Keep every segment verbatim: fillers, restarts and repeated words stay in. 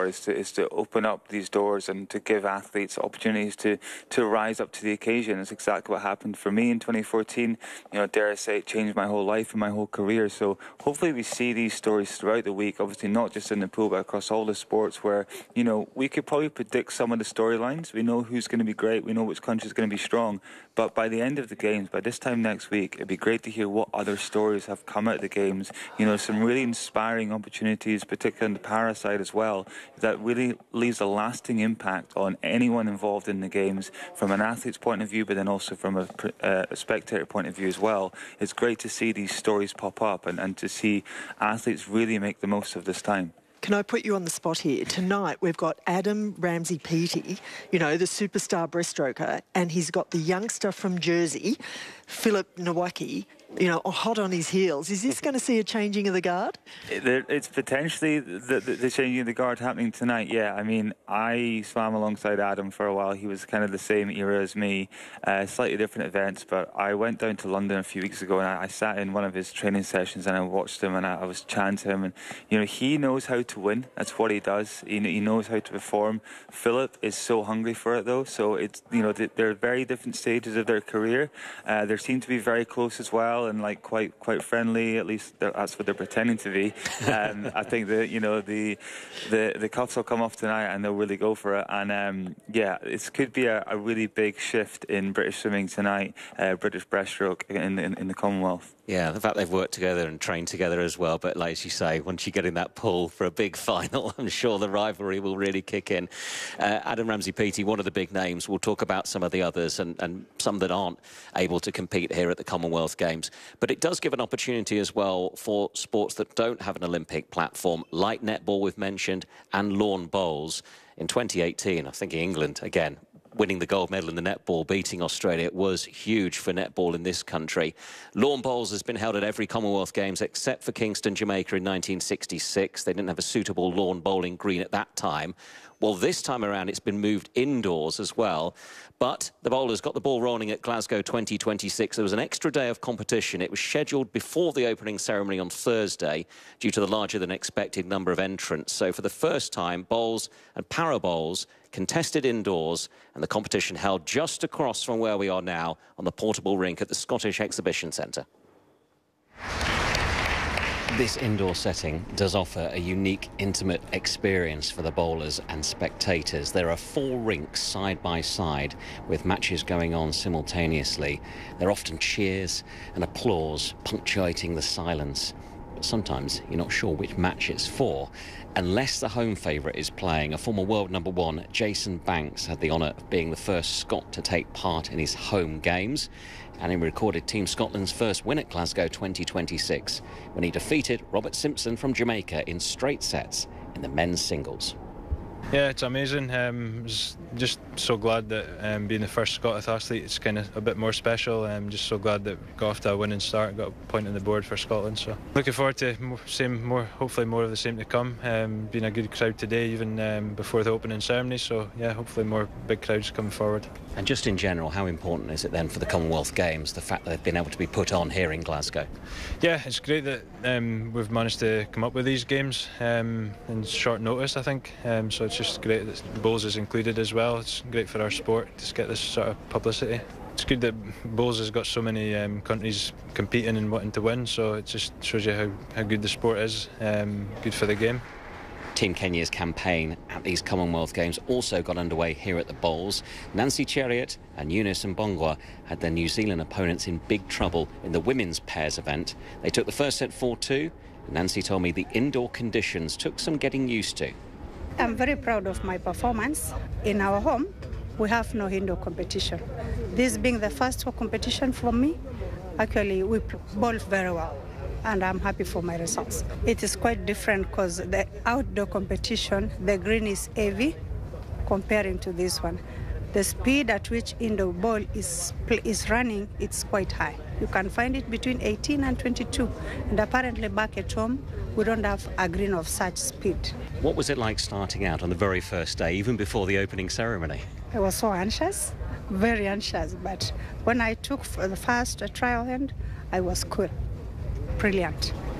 for, is to, is to open up these doors and to give athletes opportunities to, to rise up to the occasion. It's exactly what happened for me in twenty fourteen. You know, dare I say, it changed my whole life and my whole career. So hopefully we see these stories throughout the week, obviously not just in the pool, but across all the sports, where, you know, we could probably predict some of the storylines. We know who's going to be great. We know which country's going to be strong. But by the end of the games, by this time next week, it'd be great to hear what other stories have come out of the games. You know, some really inspiring opportunities, particularly on the para side as well, that really leaves a lasting impact on anyone involved in the games from an athlete's point of view, but then also from a, uh, a spectator point of view as well. It's great to see these stories pop up and, and to see athletes really make the most of this time. Can I put you on the spot here? Tonight we've got Adam Ramsey-Peaty, you know, the superstar breaststroker, and he's got the youngster from Jersey, Philip Nowacki, you know, hot on his heels. Is this going to see a changing of the guard? It's potentially the, the, the changing of the guard happening tonight, yeah. I mean, I swam alongside Adam for a while. He was kind of the same era as me, uh, slightly different events, but I went down to London a few weeks ago and I, I sat in one of his training sessions and I watched him and I, I was chatting to him, and, you know, he knows how to win. That's what he does. He, he knows how to perform. Philip is so hungry for it, though, so it's, you know, they're very different stages of their career. Uh, they seem to be very close as well, and like quite quite friendly. At least that's what they're pretending to be. Um, I think that, you know, the the the cuffs will come off tonight and they'll really go for it. And um, yeah, it could be a, a really big shift in British swimming tonight, uh, British breaststroke in, in in the Commonwealth. Yeah, the fact they've worked together and trained together as well. But like as you say, once you get in that pool for a big final, I'm sure the rivalry will really kick in. Uh, Adam Ramsey-Peaty, one of the big names. We'll talk about some of the others and, and some that aren't able to compete here at the Commonwealth Games. But it does give an opportunity as well for sports that don't have an Olympic platform, like netball we've mentioned, and lawn bowls. In twenty eighteen, I'm thinking England, again, winning the gold medal in the netball, beating Australia, was huge for netball in this country. Lawn bowls has been held at every Commonwealth Games except for Kingston, Jamaica in nineteen sixty-six. They didn't have a suitable lawn bowling green at that time. Well, this time around, it's been moved indoors as well. But the bowlers got the ball rolling at Glasgow twenty twenty-six. There was an extra day of competition. It was scheduled before the opening ceremony on Thursday due to the larger than expected number of entrants. So for the first time, bowls and para bowls contested indoors, and the competition held just across from where we are now on the portable rink at the Scottish Exhibition Centre. This indoor setting does offer a unique, intimate experience for the bowlers and spectators. There are four rinks side by side with matches going on simultaneously. There are often cheers and applause punctuating the silence. But sometimes you're not sure which match it's for, unless the home favourite is playing. A former world number one, Jason Banks, had the honour of being the first Scot to take part in his home games, and he recorded Team Scotland's first win at Glasgow twenty twenty-six when he defeated Robert Simpson from Jamaica in straight sets in the men's singles. Yeah, it's amazing. Um, just so glad that um, being the first Scottish athlete, it's kind of a bit more special. I'm just so glad that we got off to a winning start, got a point on the board for Scotland. So looking forward to more, same, more, hopefully more of the same to come. Um, been a good crowd today, even um, before the opening ceremony. So yeah, hopefully more big crowds coming forward. And just in general, how important is it then for the Commonwealth Games, the fact that they've been able to be put on here in Glasgow? Yeah, it's great that um, we've managed to come up with these games um, in short notice, I think. Um, so it's just great that bowls is included as well. It's great for our sport to get this sort of publicity. It's good that bowls has got so many um, countries competing and wanting to win, so it just shows you how, how good the sport is, um, good for the game. Team Kenya's campaign at these Commonwealth Games also got underway here at the bowls. Nancy Chariot and Eunice Mbongwa had their New Zealand opponents in big trouble in the women's pairs event. They took the first set four two. Nancy told me the indoor conditions took some getting used to. I'm very proud of my performance. In our home, we have no indoor competition. This being the first competition for me, actually we bowl very well, and I'm happy for my results. It is quite different because the outdoor competition, the green is heavy comparing to this one. The speed at which indoor ball is, is running, it's quite high. You can find it between eighteen and twenty-two, and apparently back at home, we don't have a green of such speed. What was it like starting out on the very first day, even before the opening ceremony? I was so anxious, very anxious, but when I took for the first trial hand, I was cool. Brilliant.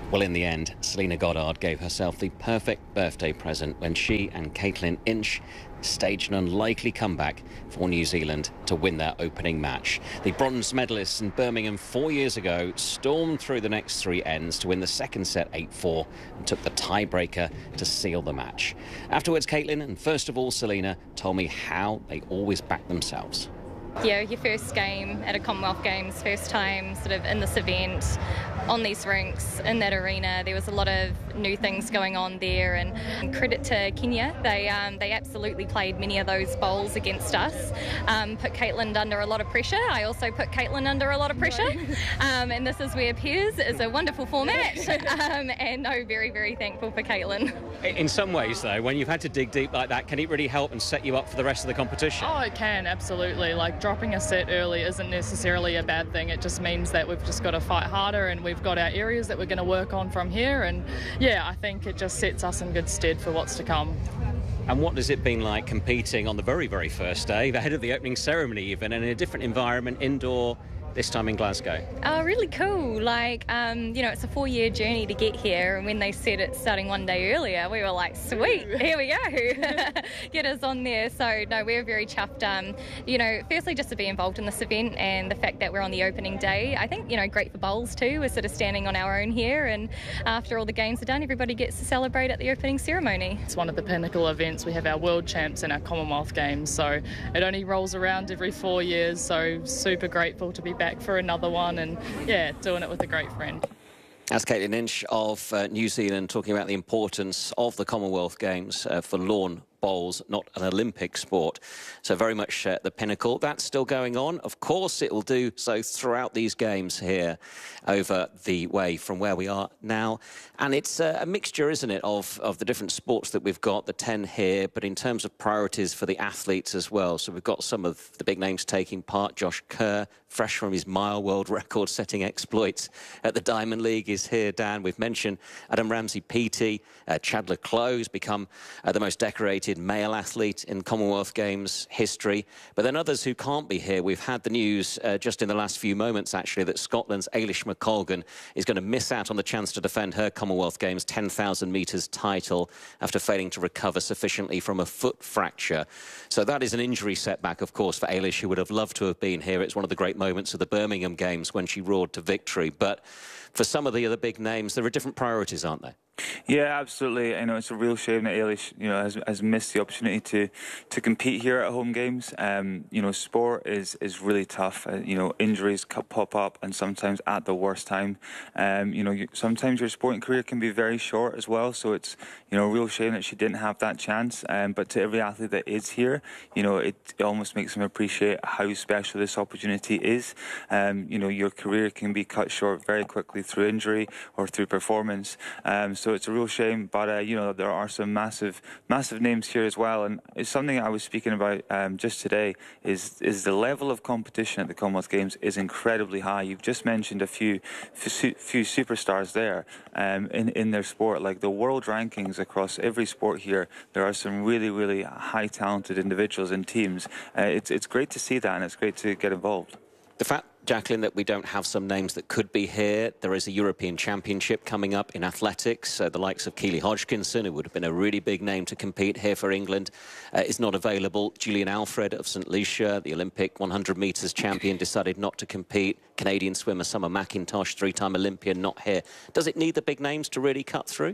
Well, in the end, Selena Goddard gave herself the perfect birthday present when she and Caitlin Inch staged an unlikely comeback for New Zealand to win their opening match. The bronze medalists in Birmingham four years ago stormed through the next three ends to win the second set eight four and took the tiebreaker to seal the match. Afterwards, Caitlin and first of all Selena told me how they always back themselves. Yeah, your first game at a Commonwealth Games, first time sort of in this event, on these rinks, in that arena. There was a lot of new things going on there, and credit to Kenya. They um, they absolutely played many of those bowls against us, um, put Caitlin under a lot of pressure. I also put Caitlin under a lot of pressure, um, and this is where Pairs is a wonderful format, um, and no, very, very thankful for Caitlin. In some ways, though, when you've had to dig deep like that, can it really help and set you up for the rest of the competition? Oh, it can, absolutely. Like, dropping a set early isn't necessarily a bad thing. It just means that we've just got to fight harder, and we've got our areas that we're going to work on from here, and yeah, I think it just sets us in good stead for what's to come. And what has it been like competing on the very, very first day, ahead of the opening ceremony even, and in a different environment, indoor, this time in Glasgow? Oh, really cool. Like, um, you know, it's a four-year journey to get here, and when they said it's starting one day earlier, we were like, sweet, here we go. Get us on there. So, no, we're very chuffed, um, you know, firstly just to be involved in this event, and the fact that we're on the opening day. I think, you know, great for bowls too. We're sort of standing on our own here, and after all the games are done, everybody gets to celebrate at the opening ceremony. It's one of the pinnacle events. We have our World Champs and our Commonwealth Games, so it only rolls around every four years, so super grateful to be back for another one, and yeah, doing it with a great friend. That's Caitlin Inch of uh, New Zealand talking about the importance of the Commonwealth Games uh, for lawn bowls, not an Olympic sport. So very much uh, the pinnacle. That's still going on. Of course, it will do so throughout these games here over the way from where we are now. And it's uh, a mixture, isn't it, of, of the different sports that we've got, the ten here, but in terms of priorities for the athletes as well. So we've got some of the big names taking part. Josh Kerr, fresh from his mile world record-setting exploits at the Diamond League, is here, Dan. We've mentioned Adam Ramsey-Peaty. Uh, Chad le Clos has become uh, the most decorated male athlete in Commonwealth Games history. But then others who can't be here. We've had the news uh, just in the last few moments, actually, that Scotland's Eilish McColgan is going to miss out on the chance to defend her Commonwealth Games ten thousand metres title after failing to recover sufficiently from a foot fracture. So that is an injury setback, of course, for Eilish, who would have loved to have been here. It's one of the great moments of the Birmingham Games when she roared to victory. But for some of the other big names, there are different priorities, aren't there? Yeah, absolutely. I know it's a real shame that Eilish, you know, has, has missed the opportunity to to compete here at home games. Um, you know, sport is is really tough. Uh, you know, injuries pop up, and sometimes at the worst time. Um, you know, you, sometimes your sporting career can be very short as well. So it's, you know, a real shame that she didn't have that chance. Um, but to every athlete that is here, you know, it, it almost makes them appreciate how special this opportunity is. Um, you know, your career can be cut short very quickly through injury or through performance. Um, so So it's a real shame, but uh, you know, there are some massive, massive names here as well. And it's something I was speaking about um, just today. Is is the level of competition at the Commonwealth Games is incredibly high. You've just mentioned a few, few superstars there um, in in their sport. Like the world rankings across every sport here, there are some really, really high talented individuals and teams. Uh, it's it's great to see that, and it's great to get involved. The fact, Jacqueline, that we don't have some names that could be here. There is a European Championship coming up in athletics. Uh, the likes of Keely Hodgkinson, who would have been a really big name to compete here for England, uh, is not available. Julian Alfred of St Lucia, the Olympic one hundred metres champion, decided not to compete. Canadian swimmer Summer McIntosh, three-time Olympian, not here. Does it need the big names to really cut through?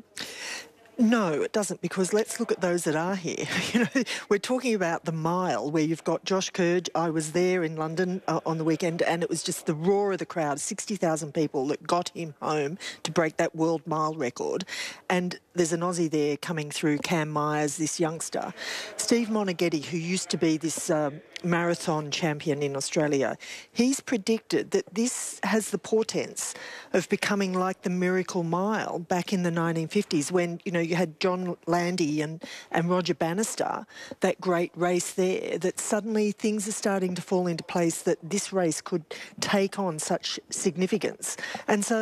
No, it doesn't, because let's look at those that are here. You know, we're talking about the mile, where you've got Josh Kerr. I was there in London uh, on the weekend, and it was just the roar of the crowd, sixty thousand people that got him home to break that world mile record. And there's an Aussie there coming through, Cam Myers, this youngster. Steve Monaghetti, who used to be this um, marathon champion in Australia, he's predicted that this has the portents of becoming like the Miracle Mile back in the nineteen fifties, when, you know, you had John Landy and, and Roger Bannister, that great race there, that suddenly things are starting to fall into place, that this race could take on such significance. And so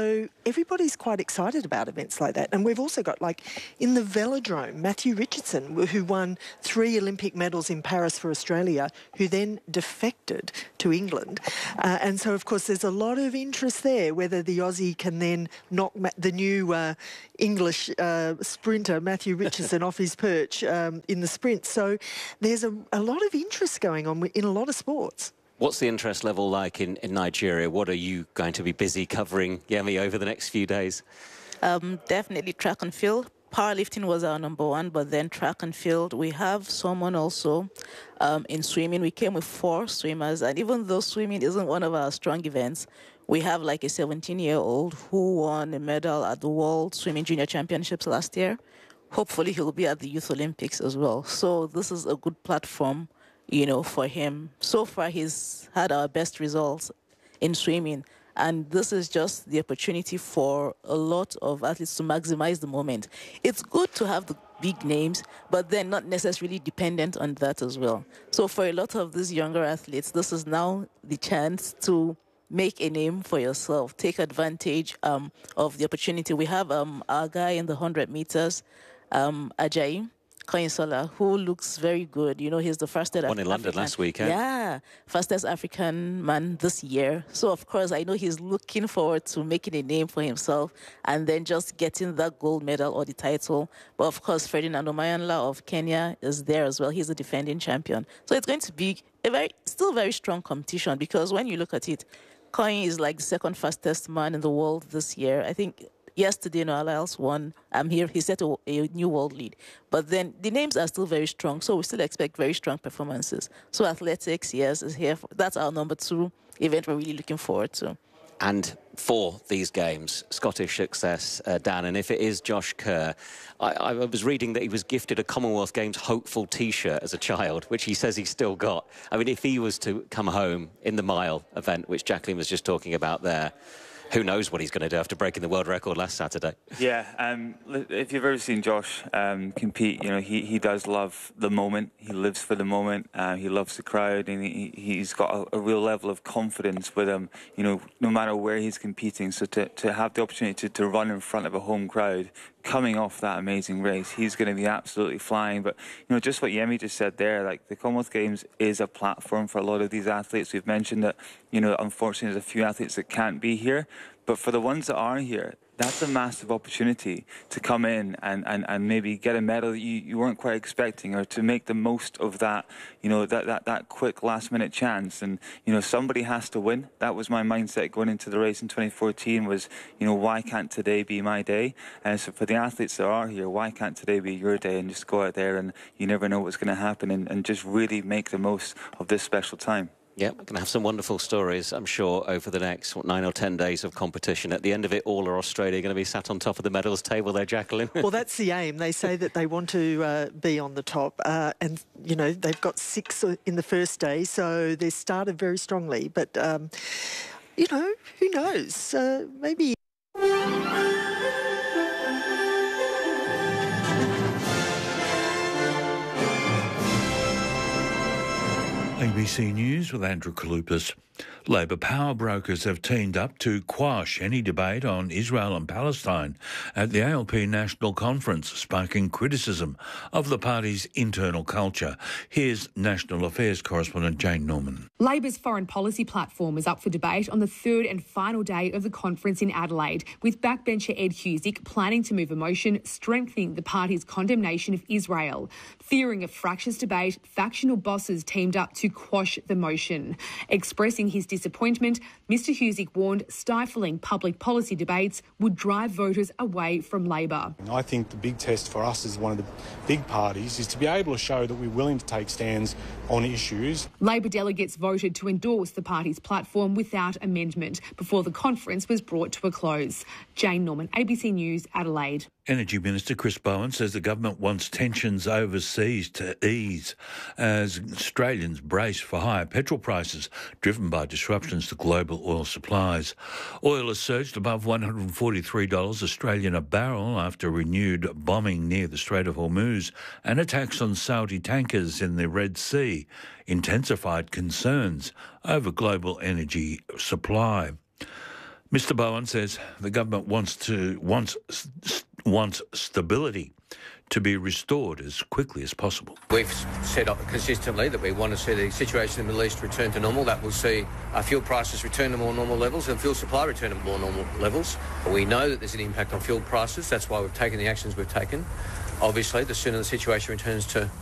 everybody's quite excited about events like that. And we've also got, like, in the velodrome, Matthew Richardson, who won three Olympic medals in Paris for Australia, who then defected to England. Uh, and so, of course, there's a lot of interest there, whether the Aussie can then knock Ma- the new uh, English uh, sprinter, Matthew Richardson, off his perch um, in the sprint. So there's a, a lot of interest going on in a lot of sports. What's the interest level like in, in Nigeria? What are you going to be busy covering, Yemi, over the next few days? Um, definitely track and field. Powerlifting was our number one, but then track and field. We have someone also um, in swimming. We came with four swimmers, and even though swimming isn't one of our strong events, we have like a seventeen-year-old who won a medal at the World Swimming Junior Championships last year. Hopefully he'll be at the Youth Olympics as well. So this is a good platform, you know, for him. So far he's had our best results in swimming. And this is just the opportunity for a lot of athletes to maximize the moment. It's good to have the big names, but they're not necessarily dependent on that as well. So for a lot of these younger athletes, this is now the chance to make a name for yourself. Take advantage um, of the opportunity. We have um, our guy in the one hundred meters, um, Ajayi Koinsola, who looks very good. You know, he's the fastest One in London African, last week, eh? Yeah, fastest African man this year. So, of course, I know he's looking forward to making a name for himself and then just getting that gold medal or the title. But, of course, Ferdinand Omayanla of Kenya is there as well. He's a defending champion. So it's going to be a very, still very strong competition, because when you look at it, Koin is like the second fastest man in the world this year. I think yesterday, Noah Lyles won. I'm here. He set a, a new world lead. But then the names are still very strong, so we still expect very strong performances. So athletics, yes, is here. That's our number two event we're really looking forward to. And for these games, Scottish success, uh, Dan, and if it is Josh Kerr, I, I was reading that he was gifted a Commonwealth Games hopeful T-shirt as a child, which he says he's still got. I mean, if he was to come home in the mile event, which Jacqueline was just talking about there, who knows what he's going to do after breaking the world record last Saturday. Yeah, um, if you've ever seen Josh um, compete, you know, he, he does love the moment. He lives for the moment. Uh, he loves the crowd, and he, he's got a, a real level of confidence with him, you know, no matter where he's competing. So to, to have the opportunity to, to run in front of a home crowd, coming off that amazing race, he's going to be absolutely flying. But, you know, just what Yemi just said there, like, the Commonwealth Games is a platform for a lot of these athletes. We've mentioned that, you know, unfortunately there's a few athletes that can't be here, but for the ones that are here, that's a massive opportunity to come in and, and, and maybe get a medal that you, you weren't quite expecting, or to make the most of that, you know, that, that, that quick last-minute chance. And, you know, somebody has to win. That was my mindset going into the race in twenty fourteen was, you know, why can't today be my day? And so for the athletes that are here, why can't today be your day? And just go out there, and you never know what's going to happen, and, and just really make the most of this special time. Yeah, we're going to have some wonderful stories, I'm sure, over the next what, nine or ten days of competition. At the end of it all, are Australia going to be sat on top of the medals table there, Jacqueline? Well, that's the aim. They say that they want to uh, be on the top. Uh, and, you know, they've got six in the first day, so they started very strongly. But, um, you know, who knows? Uh, maybe... A B C News with Andrew Kalupas. Labor power brokers have teamed up to quash any debate on Israel and Palestine at the A L P National Conference, sparking criticism of the party's internal culture. Here's National Affairs correspondent Jane Norman. Labor's foreign policy platform is up for debate on the third and final day of the conference in Adelaide, with backbencher Ed Husic planning to move a motion strengthening the party's condemnation of Israel. Fearing a fractious debate, factional bosses teamed up to quash the motion. Expressing his disappointment, Mr Husic warned stifling public policy debates would drive voters away from Labor. I think the big test for us as one of the big parties is to be able to show that we're willing to take stands on issues. Labor delegates voted to endorse the party's platform without amendment before the conference was brought to a close. Jane Norman, A B C News, Adelaide. Energy Minister Chris Bowen says the government wants tensions overseas to ease as Australians brace for higher petrol prices driven by disruptions to global oil supplies. Oil has surged above one hundred forty-three dollars Australian a barrel after renewed bombing near the Strait of Hormuz and attacks on Saudi tankers in the Red Sea intensified concerns over global energy supply. Mister Bowen says the government wants to wants wants stability to be restored as quickly as possible. We've said consistently that we want to see the situation in the Middle East return to normal. That will see our fuel prices return to more normal levels and fuel supply return to more normal levels. We know that there's an impact on fuel prices. That's why we've taken the actions we've taken. Obviously, the sooner the situation returns to